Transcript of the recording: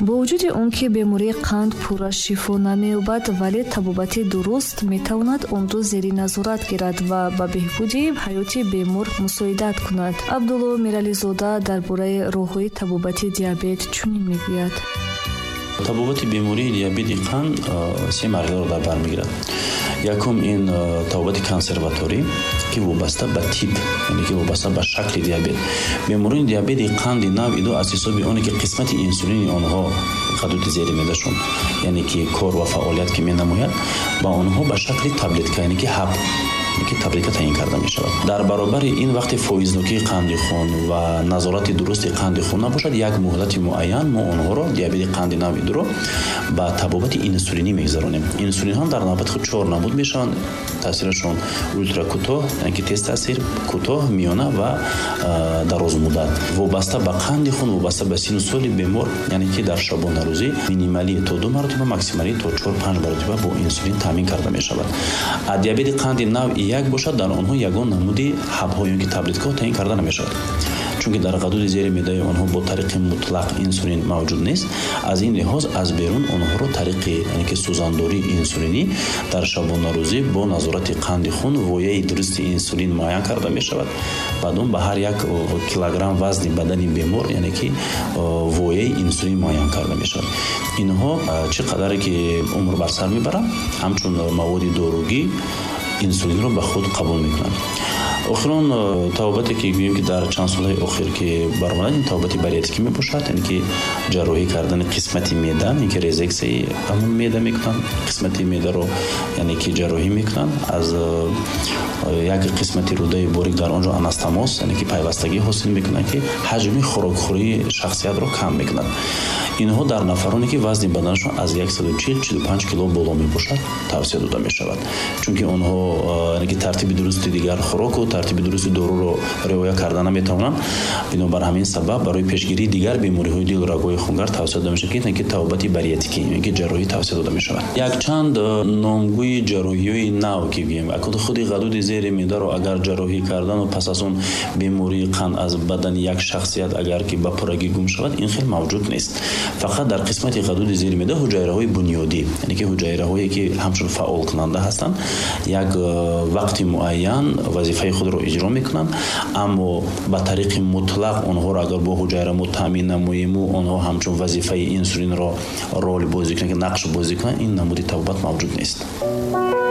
бо вуҷуди он ки бемории қанд пурра шифо намеёбад, вале табобати дуруст метавонад он ро зери назорат гирад ва ба беҳбуди ҳаёти бемор мусоидат кунад. Абдулло Мирализода дар бораи роҳҳои табобати диабет чунин мегӯяд. табобати бемории диабети қанд се марҳиларо дар бар мегирад. Якум ин табобати консерваторӣ ки вобаста ба тип, яъне ки вобаста ба шакли диабет. Бемории диабети қанди нави ду аз ҳисоби оне ки қисмати инсулини онҳо қадути зери медашон, яъне ки кор ва фаъолият ки менамояд, ба онҳо ба шакли таблетка, яъне ки ҳаб ки таблетка таъин карда мешавад. Дар баробари ин вақти фоизнокии қанди хун ва назорати дурусти қанди хун набошад, як муҳлати муайян мо онҳоро диабети қанди нави дуро ба табобати инсулинӣ мегзаронем. Инсулинҳо дар навбати худ 4 намуд мешаванд. Таъсирашон ультракӯтоҳ, яъне ки тез таъсир, кӯтоҳ, миёна ва дарозмуддат. Вобаста ба қанди хун, вобаста ба сину соли бемор, яъне ки дар шабонарӯзӣ минималӣ то 2 маротиба, максималӣ то 4-5 маротиба бо инсулин таъмин карда мешавад. А диабети қанди нави як бошад, дар онҳо ягон намуди ҳабҳо ё ки таблеткаҳо таъин карда намешавад. Чунки дар ғадуди зери меъдаи онҳо бо тариқи мутлақ инсулин мавҷуд нест. Аз ин лиҳоз аз берун онҳоро тариқи, яъне ки сӯзандории инсулинӣ дар шабонарӯзӣ бо назорати қанди хун вояи дурусти инсулин муайян карда мешавад. Баъдон ба ҳар 1 килограмм вазни бадани бемор, яъне ки вояи инсулин муайян карда мешавад. Инҳо чӣ қадаре ки умр бар сар мебаранд, ҳамчун маводи доругӣ инсулинро ба худ қабул мекунанд. охирон табобате ки гӯем ки дар чанд солҳои охир ки баромадад, ин табобати бариатикӣ мебошад, яъне ки ҷарроҳӣ кардани қисмати меъда, яъне ки резексияи ҳамон меъда мекунанд. Қисмати меъдаро яъне ки ҷарроҳӣ мекунанд. Аз як қисмати рӯдаи борик дар онҷо анастамоз, яъне ки пайвастагӣ ҳосил мекунанд ки ҳаҷми хӯрокхӯрии шахсиятро кам мекунад. Инҳо дар нафароне ки вазни баданашон аз 140-45 кило боло мебошад тавсия дода мешавад. Чунки онҳо яъне ки тартиби дурусти дигар хӯроку тартиби дурусти доруро риоя карда наметавонанд. Бинобар ҳамин сабаб барои пешгирии дигар бемориҳои дил, рагои хунгар тавсия дода мешавад ки яъне ки табобати бариатикӣ, яъне ки ҷарроҳӣ тавсия дода мешавад. Якчанд номгӯи ҷарроҳиҳои нав ки гӯем, худи ғадуди зери меъдаро агар ҷарроҳӣ кардану пас аз он бемории қанд аз бадани як шахсият агар ки ба пуррагӣ гум шавад, ин хел мавҷуд нест. Фақат дар қисмати ғадуди зери меъда ҳуҷайраҳои бунёдӣ, яъне ки ҳуҷайраҳое ки ҳамчун фаъол кунанда ҳастанд, як вақти муайян вазифаи худро иҷро мекунанд, аммо ба тариқи мутлақ онҳоро агар бо ҳуҷайрамо таъмин намоему, онҳо ҳамчун вазифаи инсулинро рол бозӣ кунанд, ки нақш бозӣ кунанд, ин намуди табобат мавҷуд нест.